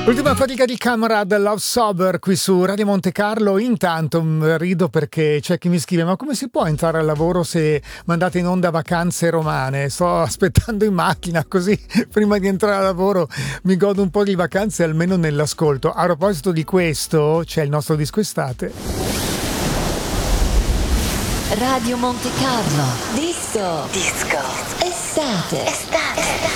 Ultima fatica di Camera Love Sober qui su Radio Monte Carlo. Intanto rido perché c'è chi mi scrive: ma come si può entrare al lavoro se mandate in onda Vacanze Romane? Sto aspettando in macchina, così prima di entrare al lavoro mi godo un po' di vacanze almeno nell'ascolto. A proposito di questo, c'è il nostro disco estate. Radio Monte Carlo, disco estate.